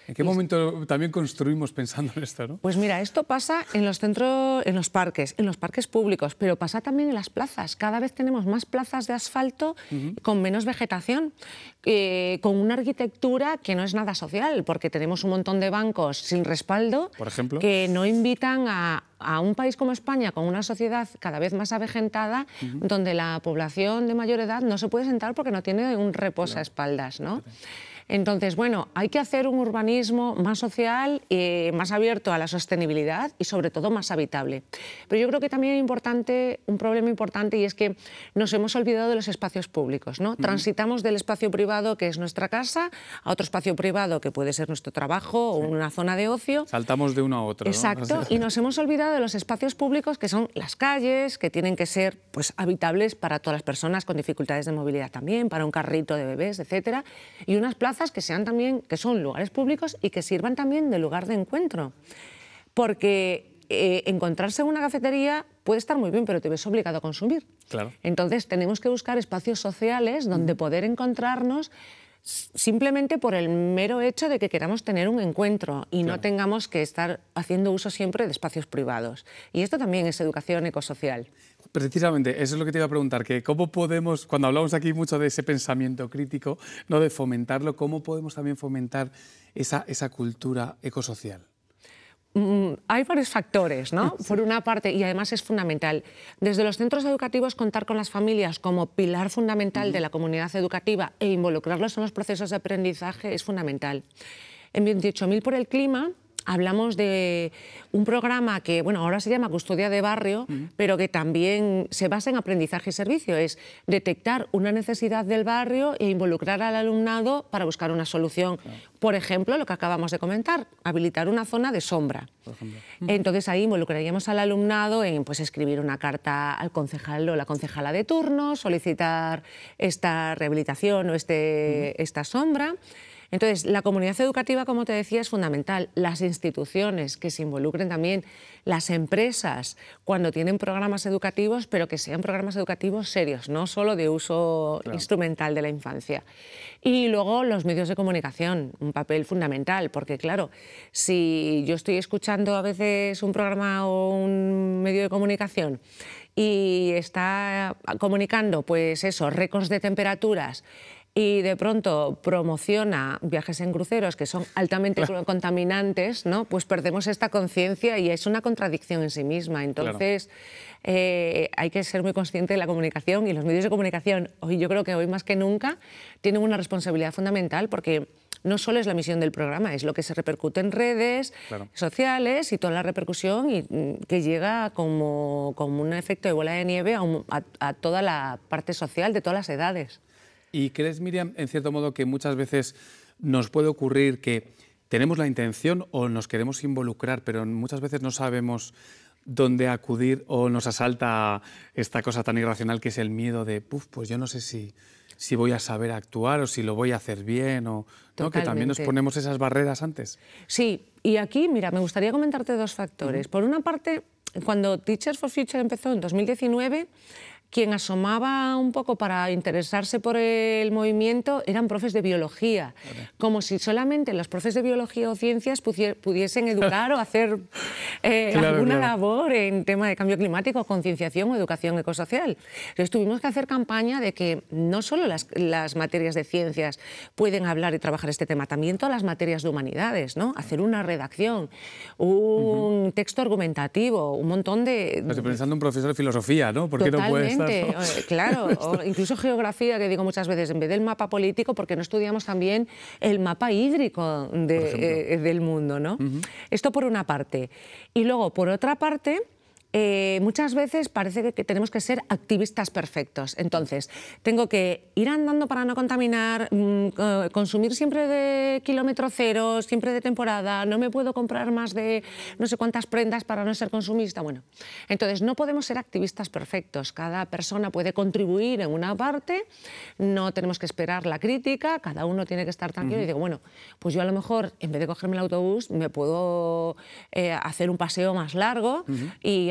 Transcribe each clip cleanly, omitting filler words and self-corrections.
¿En qué momento también construimos pensando en esto, no? Pues mira, esto pasa en los centros, en los parques públicos, pero pasa también en las plazas. Cada vez tenemos más plazas de asfalto con menos vegetación, con una arquitectura que no es nada social, porque tenemos un montón de bancos sin respaldo, por ejemplo, que no invitan a un país como España, con una sociedad cada vez más avejentada, donde la población de mayor edad no se puede sentar porque no tiene un reposaespaldas, ¿no? Entonces, bueno, hay que hacer un urbanismo más social, más abierto a la sostenibilidad y sobre todo más habitable. Pero yo creo que también hay un problema importante, y es que nos hemos olvidado de los espacios públicos, ¿no? Transitamos del espacio privado, que es nuestra casa, a otro espacio privado que puede ser nuestro trabajo o una zona de ocio. Saltamos de uno a otro, ¿no? Exacto, y nos hemos olvidado de los espacios públicos, que son las calles, que tienen que ser, pues, habitables para todas las personas con dificultades de movilidad también, para un carrito de bebés, etcétera, y unas plazas que sean también, que son lugares públicos y que sirvan también de lugar de encuentro. Porque encontrarse en una cafetería puede estar muy bien, pero te ves obligado a consumir. Claro. Entonces tenemos que buscar espacios sociales donde poder encontrarnos simplemente por el mero hecho de que queramos tener un encuentro y no tengamos que estar haciendo uso siempre de espacios privados. Y esto también es educación ecosocial. Precisamente, eso es lo que te iba a preguntar, que cómo podemos, cuando hablamos aquí mucho de ese pensamiento crítico, no de fomentarlo, ¿cómo podemos también fomentar esa cultura ecosocial? Hay varios factores, ¿no? Por una parte, y además es fundamental, desde los centros educativos contar con las familias como pilar fundamental de la comunidad educativa e involucrarlos en los procesos de aprendizaje es fundamental. En 28.000 por el clima hablamos de un programa que, bueno, ahora se llama Custodia de Barrio, pero que también se basa en aprendizaje y servicio. Es detectar una necesidad del barrio e involucrar al alumnado para buscar una solución. Por ejemplo, lo que acabamos de comentar, habilitar una zona de sombra. Entonces ahí involucraríamos al alumnado en, pues, escribir una carta al concejal o la concejala de turno, solicitar esta rehabilitación o esta sombra. Entonces, la comunidad educativa, como te decía, es fundamental. Las instituciones, que se involucren también, las empresas, cuando tienen programas educativos, pero que sean programas educativos serios, no solo de uso instrumental de la infancia. Y luego los medios de comunicación, un papel fundamental, porque claro, si yo estoy escuchando a veces un programa o un medio de comunicación y está comunicando, pues eso, récords de temperaturas, y de pronto promociona viajes en cruceros que son altamente contaminantes, ¿no? Pues perdemos esta conciencia y es una contradicción en sí misma. Entonces, hay que ser muy consciente de la comunicación, y los medios de comunicación, yo creo que hoy más que nunca, tienen una responsabilidad fundamental, porque no solo es la misión del programa, es lo que se repercute en redes sociales y toda la repercusión que llega como un efecto de bola de nieve a toda la parte social de todas las edades. ¿Y crees, Miriam, en cierto modo, que muchas veces nos puede ocurrir que tenemos la intención o nos queremos involucrar, pero muchas veces no sabemos dónde acudir, o nos asalta esta cosa tan irracional que es el miedo de, pues yo no sé si voy a saber actuar o si lo voy a hacer bien, o ¿no? Que también nos ponemos esas barreras antes? Sí, y aquí, mira, me gustaría comentarte dos factores. Por una parte, cuando Teachers for Future empezó en 2019, quien asomaba un poco para interesarse por el movimiento eran profes de biología, como si solamente los profes de biología o ciencias pudiesen educar o hacer alguna labor en tema de cambio climático, concienciación o educación ecosocial. Entonces tuvimos que hacer campaña de que no solo las materias de ciencias pueden hablar y trabajar este tema, también todas las materias de humanidades, ¿no? Hacer una redacción, un texto argumentativo, un montón de... Estoy pensando en un profesor de filosofía, ¿no? ¿Por qué no puede estar? Claro, o incluso geografía, que digo muchas veces, en vez del mapa político, porque no estudiamos también el mapa hídrico del mundo, ¿no? Esto por una parte. Y luego, por otra parte, muchas veces parece que tenemos que ser activistas perfectos. Entonces, tengo que ir andando para no contaminar, consumir siempre de kilómetro cero, siempre de temporada, no me puedo comprar más de no sé cuántas prendas para no ser consumista. Bueno, entonces no podemos ser activistas perfectos. Cada persona puede contribuir en una parte, no tenemos que esperar la crítica, cada uno tiene que estar tranquilo y digo, bueno, pues yo a lo mejor, en vez de cogerme el autobús, me puedo hacer un paseo más largo y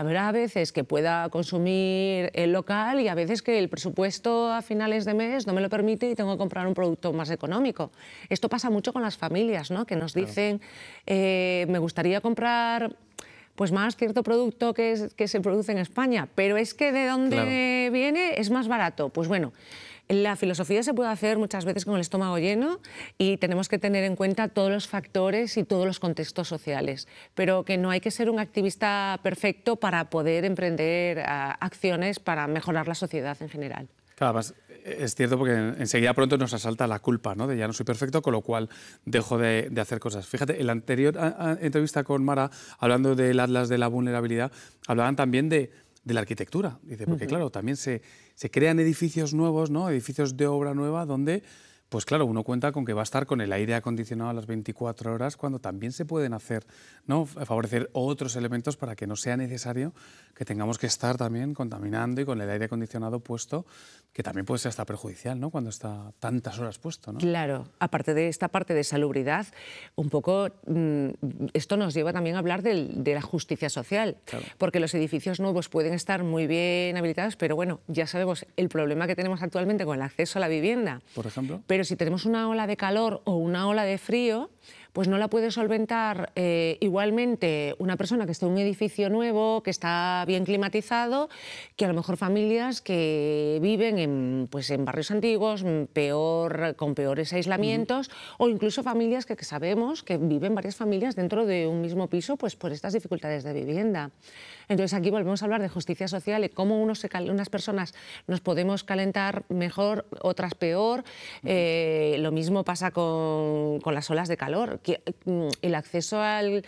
habrá veces que pueda consumir el local y a veces que el presupuesto a finales de mes no me lo permite y tengo que comprar un producto más económico. Esto pasa mucho con las familias, ¿no? Que nos dicen, me gustaría comprar pues más cierto producto que se produce en España, pero es que de dónde viene es más barato. Pues bueno, la filosofía se puede hacer muchas veces con el estómago lleno y tenemos que tener en cuenta todos los factores y todos los contextos sociales, pero que no hay que ser un activista perfecto para poder emprender acciones para mejorar la sociedad en general. Claro, además, es cierto porque enseguida pronto nos asalta la culpa, ¿no? De ya no soy perfecto, con lo cual dejo de hacer cosas. Fíjate, en la anterior entrevista con Mara, hablando del Atlas de la Vulnerabilidad, hablaban también de la arquitectura. Dice, porque claro, también se crean edificios nuevos, ¿no? Edificios de obra nueva donde, pues claro, uno cuenta con que va a estar con el aire acondicionado a las 24 horas, cuando también se pueden hacer, ¿no? Favorecer otros elementos para que no sea necesario que tengamos que estar también contaminando y con el aire acondicionado puesto, que también puede ser hasta perjudicial, ¿no? Cuando está tantas horas puesto, ¿no? Claro, aparte de esta parte de salubridad, un poco esto nos lleva también a hablar de la justicia social, porque los edificios nuevos pueden estar muy bien habilitados, pero bueno, ya sabemos el problema que tenemos actualmente con el acceso a la vivienda. Por ejemplo. Pero si tenemos una ola de calor o una ola de frío, pues no la puede solventar igualmente una persona que está en un edificio nuevo, que está bien climatizado, que a lo mejor familias que viven en barrios antiguos, con peores aislamientos, o incluso familias que sabemos que viven varias familias dentro de un mismo piso pues por estas dificultades de vivienda. Entonces aquí volvemos a hablar de justicia social y cómo unas personas nos podemos calentar mejor, otras peor. Lo mismo pasa con las olas de calor. El acceso al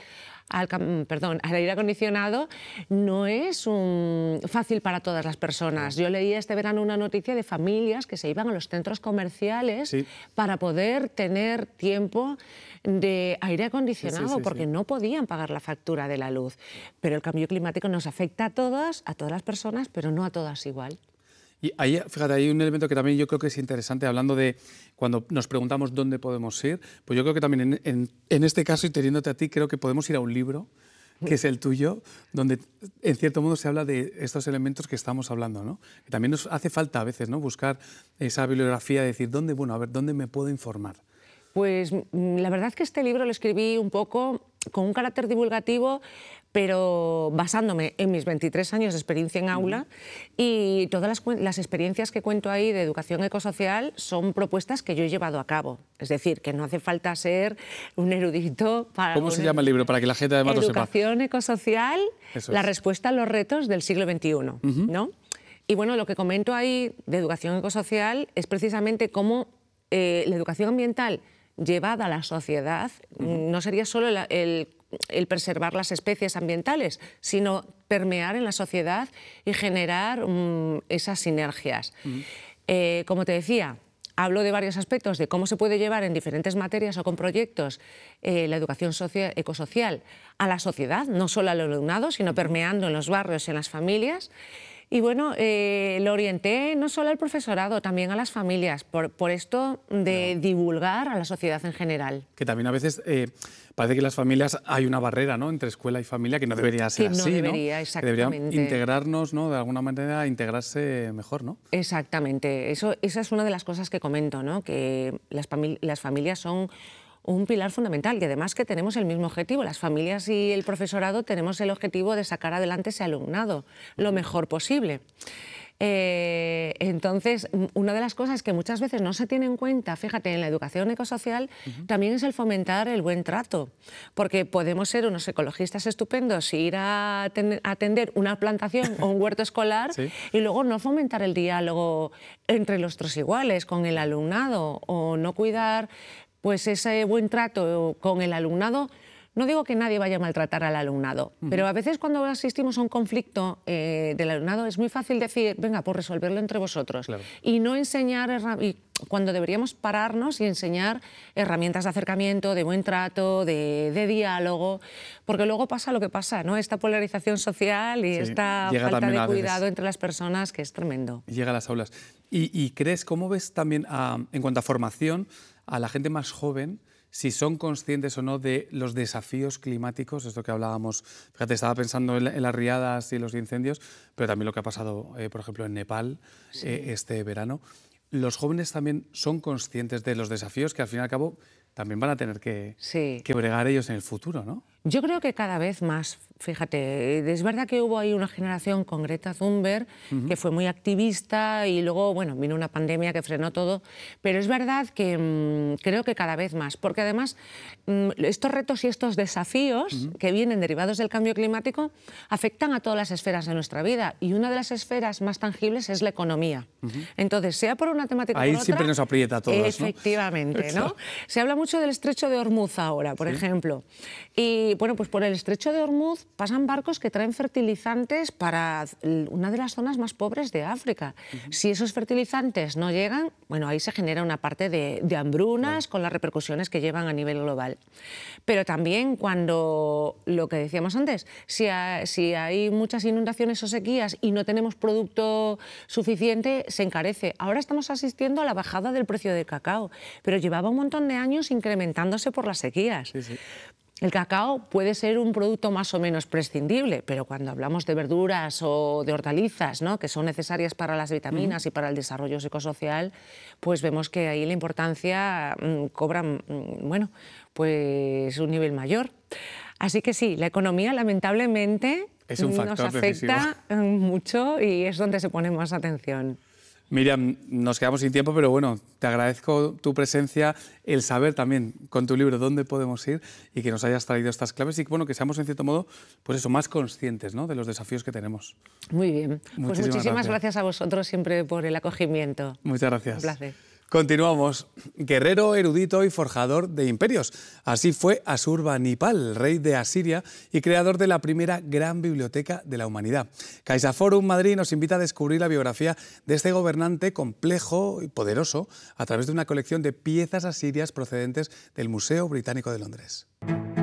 aire acondicionado no es fácil para todas las personas. Yo leí este verano una noticia de familias que se iban a los centros comerciales para poder tener tiempo de aire acondicionado porque no podían pagar la factura de la luz. Pero el cambio climático nos afecta a todas las personas, pero no a todas igual. Y ahí, fíjate, hay un elemento que también yo creo que es interesante, hablando de cuando nos preguntamos dónde podemos ir, pues yo creo que también en este caso, y teniéndote a ti, creo que podemos ir a un libro, que es el tuyo, donde en cierto modo se habla de estos elementos que estamos hablando, ¿no? Y también nos hace falta a veces, ¿no? Buscar esa bibliografía, de decir, ¿dónde me puedo informar? Pues la verdad es que este libro lo escribí un poco con un carácter divulgativo, pero basándome en mis 23 años de experiencia en aula y todas las experiencias que cuento ahí de educación ecosocial son propuestas que yo he llevado a cabo. Es decir, que no hace falta ser un erudito para... ¿Cómo se llama el libro? Para que la gente además lo sepa. Educación ecosocial, la respuesta a los retos del siglo XXI, ¿no? Y bueno, lo que comento ahí de educación ecosocial es precisamente cómo la educación ambiental llevada a la sociedad no sería solo el preservar las especies ambientales, sino permear en la sociedad y generar esas sinergias. Como te decía, hablo de varios aspectos de cómo se puede llevar en diferentes materias o con proyectos la educación ecosocial a la sociedad, no solo al alumnado, sino permeando en los barrios y en las familias. Y bueno, lo orienté no solo al profesorado, también a las familias, por esto de divulgar a la sociedad en general. Que también a veces parece que en las familias hay una barrera, ¿no?, entre escuela y familia, que no debería ser así, ¿no? Debería, exactamente. Que deberían integrarnos, ¿no?, de alguna manera, integrarse mejor, ¿no? Exactamente. Esa es una de las cosas que comento, ¿no?, que las familias son un pilar fundamental y además que tenemos el mismo objetivo. Las familias y el profesorado tenemos el objetivo de sacar adelante ese alumnado lo mejor posible. Entonces, una de las cosas que muchas veces no se tiene en cuenta, fíjate, en la educación ecosocial, también es el fomentar el buen trato, porque podemos ser unos ecologistas estupendos y ir a atender una plantación o un huerto escolar y luego no fomentar el diálogo entre nuestros iguales, con el alumnado, o no cuidar pues ese buen trato con el alumnado. No digo que nadie vaya a maltratar al alumnado, pero a veces cuando asistimos a un conflicto del alumnado es muy fácil decir, venga, pues resolverlo entre vosotros. Claro. Y no enseñar, cuando deberíamos pararnos y enseñar herramientas de acercamiento, de buen trato, de diálogo, porque luego pasa lo que pasa, ¿no? Esta polarización social y esta falta de cuidado entre las personas, que es tremendo. Llega a las aulas. ¿Y crees, cómo ves también, en cuanto a formación, a la gente más joven, si son conscientes o no de los desafíos climáticos, esto que hablábamos, fíjate, estaba pensando en las riadas y los incendios, pero también lo que ha pasado, por ejemplo, en Nepal este verano. Los jóvenes también son conscientes de los desafíos que al fin y al cabo también van a tener que bregar ellos en el futuro, ¿no? Yo creo que cada vez más, fíjate, es verdad que hubo ahí una generación con Greta Thunberg que fue muy activista y luego, bueno, vino una pandemia que frenó todo, pero es verdad que creo que cada vez más, porque además estos retos y estos desafíos que vienen derivados del cambio climático afectan a todas las esferas de nuestra vida y una de las esferas más tangibles es la economía. Entonces, sea por una temática o por otra... Ahí siempre nos aprieta a todos, efectivamente, ¿no? Se habla mucho del estrecho de Hormuz ahora, por ejemplo, y bueno, pues por el estrecho de Hormuz pasan barcos que traen fertilizantes para una de las zonas más pobres de África. Si esos fertilizantes no llegan, bueno, ahí se genera una parte de hambrunas con las repercusiones que llevan a nivel global. Pero también cuando, lo que decíamos antes, si hay muchas inundaciones o sequías y no tenemos producto suficiente, se encarece. Ahora estamos asistiendo a la bajada del precio del cacao, pero llevaba un montón de años incrementándose por las sequías. El cacao puede ser un producto más o menos prescindible, pero cuando hablamos de verduras o de hortalizas, ¿no?, que son necesarias para las vitaminas y para el desarrollo psicosocial, pues vemos que ahí la importancia cobra, bueno, pues un nivel mayor. Así que sí, la economía lamentablemente es un factor nos afecta mucho y es donde se pone más atención. Miriam, nos quedamos sin tiempo, pero bueno, te agradezco tu presencia, el saber también con tu libro dónde podemos ir y que nos hayas traído estas claves y bueno, que seamos en cierto modo, pues eso, más conscientes, ¿no?, de los desafíos que tenemos. Muy bien. Pues muchísimas gracias a vosotros siempre por el acogimiento. Muchas gracias. Un placer. Continuamos. Guerrero, erudito y forjador de imperios. Así fue Asurbanipal, rey de Asiria y creador de la primera gran biblioteca de la humanidad. CaixaForum Madrid nos invita a descubrir la biografía de este gobernante complejo y poderoso a través de una colección de piezas asirias procedentes del Museo Británico de Londres.